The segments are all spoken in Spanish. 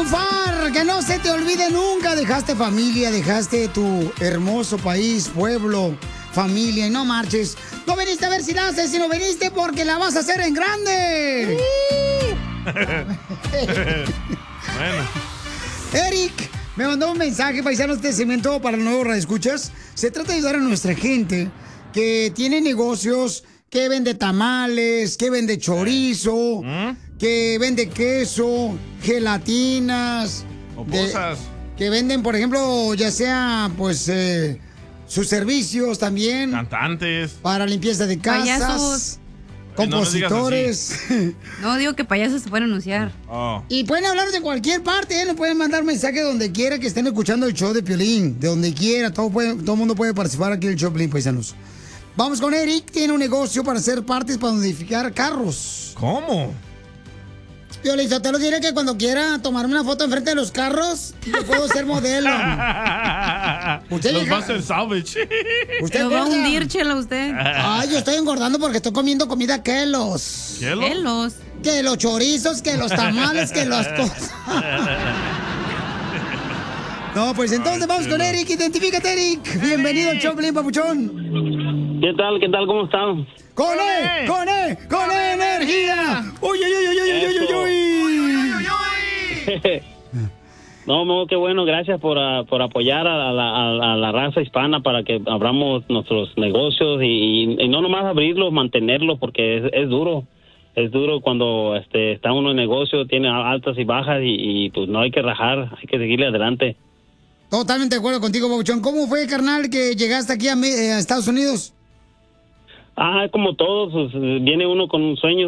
triunfar, que no se te olvide nunca. Dejaste familia, dejaste tu hermoso país, pueblo, familia, y no marches. No viniste a ver si la haces, sino viniste porque la vas a hacer en grande. Bueno. Eric me mandó un mensaje, paisanos, de segmento para el nuevo radioescuchas. Se trata de ayudar a nuestra gente que tiene negocios, que vende tamales, que vende chorizo, que vende queso, gelatinas. O cosas. Que venden, por ejemplo, ya sea, pues, sus servicios también. Cantantes. Para limpieza de casas. Payasos. Compositores. No, digo que payasos se pueden anunciar. Oh. Y pueden hablar de cualquier parte, ¿eh? Le pueden mandar mensaje donde quiera que estén escuchando el show de Piolín. De donde quiera, todo el mundo puede participar aquí en el show de Piolín, paisanos. Vamos con Eric, tiene un negocio para hacer partes para modificar carros. ¿Cómo? Piolín, yo te lo diré que cuando quiera tomarme una foto enfrente de los carros, yo puedo ser modelo. Los va a hacer salvage. Usted Lo va a gorda. hundir, Chela, usted. Ay, yo estoy engordando porque estoy comiendo comida Kelos. Kelos. Que los chorizos, que los tamales, que las cosas. No, pues entonces vamos con Eric. Identifícate, Eric. Bienvenido al show, Piolín, papuchón. ¿Qué tal? ¿Qué tal? ¿Cómo están? ¡Con energía! ¡Uy, uy, uy, uy, uy, uy, uy! No, qué bueno, gracias por apoyar a la raza hispana para que abramos nuestros negocios y no nomás abrirlos, mantenerlos, porque es duro. Es duro cuando está uno en negocio, tiene altas y bajas y pues no hay que rajar, hay que seguirle adelante. Totalmente de acuerdo contigo, papuchón. ¿Cómo fue, carnal, que llegaste aquí a Estados Unidos? Como todos, pues, viene uno con sueños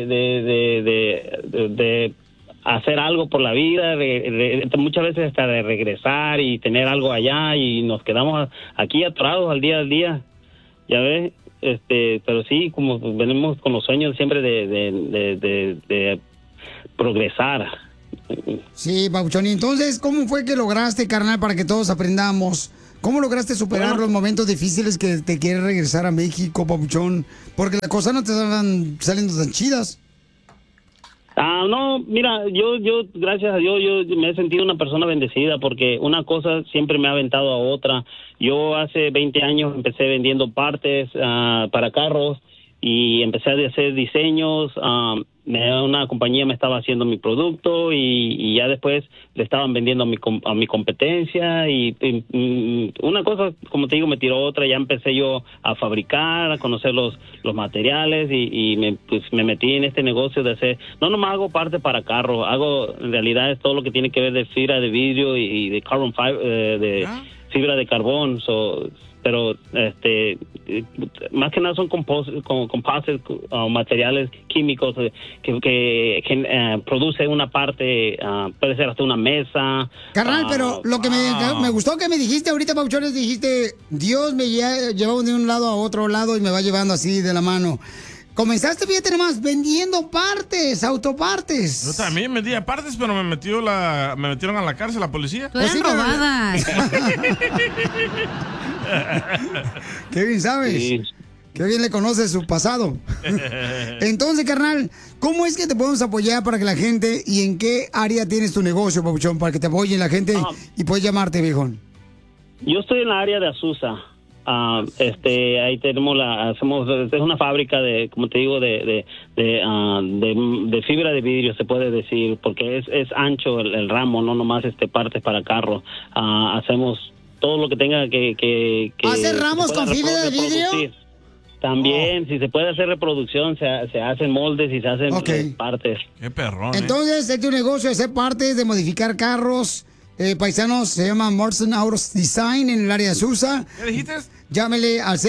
de hacer algo por la vida, muchas veces hasta de regresar y tener algo allá y nos quedamos aquí atorados al día, ya ves, pero sí, como venimos con los sueños siempre de progresar. Sí, papuchón. Y entonces, ¿cómo fue que lograste, carnal, para que todos aprendamos? ¿Cómo lograste superar los momentos difíciles que te quieres regresar a México, papuchón? Porque las cosas no te estaban saliendo tan chidas. No, mira, yo gracias a Dios, yo me he sentido una persona bendecida porque una cosa siempre me ha aventado a otra. Yo hace 20 años empecé vendiendo partes para carros y empecé a hacer diseños. Una compañía me estaba haciendo mi producto y ya después le estaban vendiendo a mi competencia y una cosa, como te digo, me tiró otra. Ya empecé yo a fabricar, a conocer los materiales y me metí en este negocio de hacer, no nomás hago parte para carros, hago en realidad es todo lo que tiene que ver de fibra de vidrio y de carbon fiber, de fibra de carbón, pero más que nada son composites, materiales químicos que produce una parte, puede ser hasta una mesa. Carnal, pero lo que me gustó que me dijiste ahorita, papuchones, dijiste, Dios me lleva de un lado a otro lado y me va llevando así de la mano. Comenzaste, fíjate nomás, vendiendo partes, autopartes. Yo también vendía partes, pero me metieron a la cárcel la policía. Todas robadas. Qué bien sabes. Sí. Qué bien le conoces su pasado. Entonces, carnal, ¿cómo es que te podemos apoyar para que la gente y en qué área tienes tu negocio, papuchón, para que te apoyen la gente y puedes llamarte, viejón? Yo estoy en la área de Azusa. Ahí tenemos es una fábrica de, como te digo, de fibra de vidrio, se puede decir, porque es ancho el ramo, no nomás partes para carro. Hacemos todo lo que tenga que ¿hacer ramos con fibra de vidrio? También, si se puede hacer reproducción, se hacen moldes y se hacen partes. Qué perrón. Entonces, es tu negocio de hacer partes, de modificar carros. Paisanos, se llama Morrison Autos Design en el área de Azusa. ¿Qué dijiste? Llámele al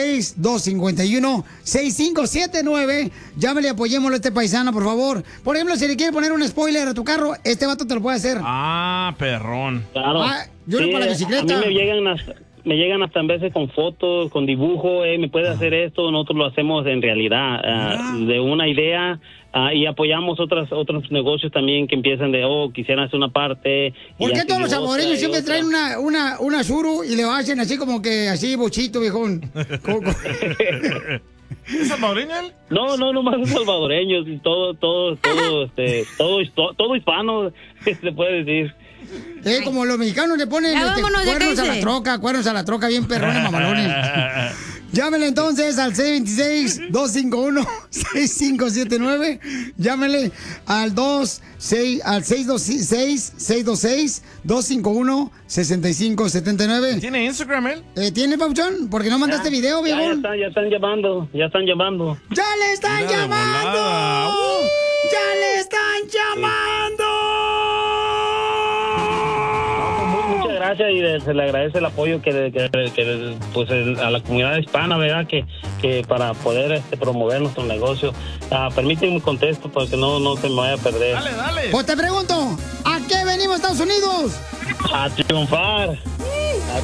626-251-6579. Llámele, apoyémoslo a este paisano, por favor. Por ejemplo, si le quiere poner un spoiler a tu carro, este vato te lo puede hacer. Perrón. Claro. Yo Sí, para la bicicleta. A mí me llegan hasta en veces con fotos, con dibujo, me puede hacer esto, nosotros lo hacemos en realidad, de una idea, y apoyamos otros negocios también que empiezan de, quisieran hacer una parte. ¿Por qué todos los saboreños siempre traen una suru y le hacen así como que así bochito, viejón? ¿Es salvadoreño él? No, nomás salvadoreños y todo hispano, se puede decir. Como los mexicanos le ponen cuernos a la troca, bien perrones, mamalones. Llámele entonces al 626-251-6579. Llámele al 626-251-6579. ¿Tiene Instagram él? ¿Tiene, Pauchón? ¿Por qué no mandaste video, viejo? Ya están llamando. ¡Ya le están llamando! ¡Ya le están llamando! Muchas gracias y se le agradece el apoyo que pues a la comunidad hispana, ¿verdad? Que para poder promover nuestro negocio. Permíteme contesto porque no se me vaya a perder. Dale. Pues te pregunto, ¿a qué venimos, Estados Unidos? A triunfar.